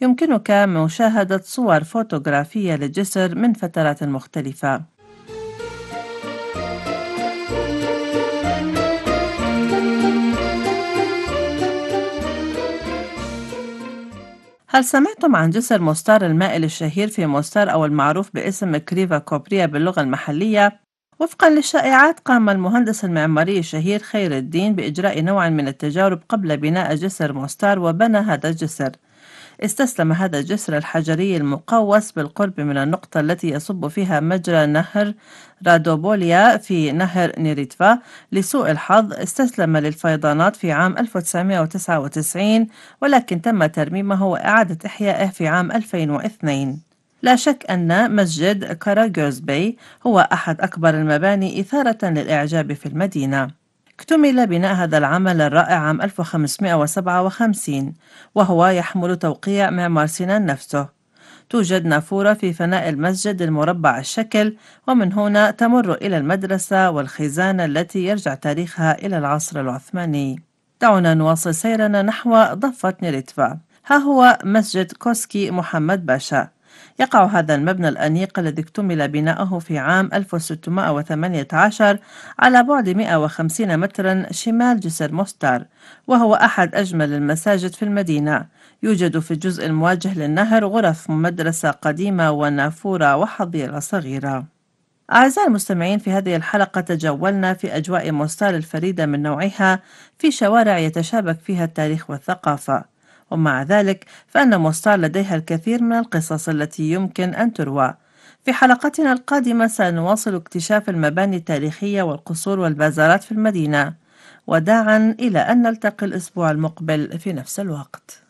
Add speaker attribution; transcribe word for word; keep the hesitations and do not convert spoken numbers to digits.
Speaker 1: يمكنك مشاهدة صور فوتوغرافية للجسر من فترات مختلفة. هل سمعتم عن جسر مستار المائل الشهير في مستار أو المعروف باسم كريفا كوبريا باللغة المحلية؟ وفقا للشائعات، قام المهندس المعماري الشهير خير الدين بإجراء نوع من التجارب قبل بناء جسر مستار، وبنى هذا الجسر. استسلم هذا الجسر الحجري المقوس بالقرب من النقطة التي يصب فيها مجرى نهر رادوبوليا في نهر نيريتفا. لسوء الحظ استسلم للفيضانات في عام ألف وتسعمائة وتسعة وتسعين، ولكن تم ترميمه وإعادة إحيائه في عام ألفين واثنين. لا شك أن مسجد كاراجوز باي هو أحد أكبر المباني إثارة للإعجاب في المدينة. اكتمل بناء هذا العمل الرائع عام ألف وخمسمائة وسبعة وخمسين، وهو يحمل توقيع معمار سنان نفسه. توجد نافورة في فناء المسجد المربع الشكل، ومن هنا تمر إلى المدرسة والخزانة التي يرجع تاريخها إلى العصر العثماني. دعونا نواصل سيرنا نحو ضفة نيريتفا. ها هو مسجد كوسكي محمد باشا. يقع هذا المبنى الأنيق الذي اكتمل بناؤه في عام ألف وستمائة وثمانية عشر على بعد مائة وخمسين مترا شمال جسر مستار، وهو أحد أجمل المساجد في المدينة. يوجد في الجزء المواجه للنهر غرف مدرسة قديمة ونافورة وحظيرة صغيرة. أعزائي المستمعين، في هذه الحلقة تجولنا في أجواء مستار الفريدة من نوعها، في شوارع يتشابك فيها التاريخ والثقافة. ومع ذلك فإن مستار لديها الكثير من القصص التي يمكن أن تروى. في حلقتنا القادمة سنواصل اكتشاف المباني التاريخية والقصور والبازارات في المدينة. وداعا إلى أن نلتقي الأسبوع المقبل في نفس الوقت.